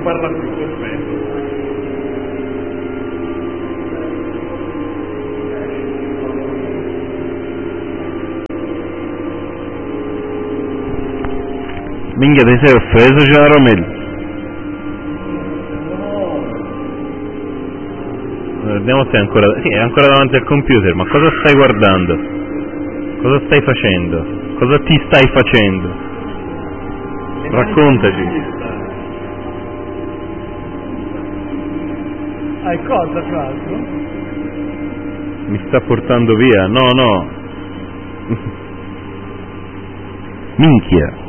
parla più, perfetto. Minchia, ti sei offeso, Giaromel? Vediamo se è ancora... Sì, è ancora davanti al computer, ma cosa stai guardando? Cosa stai facendo? Cosa ti stai facendo? Raccontaci. Hai cosa, Claudio? Mi sta portando via? No. Minchia.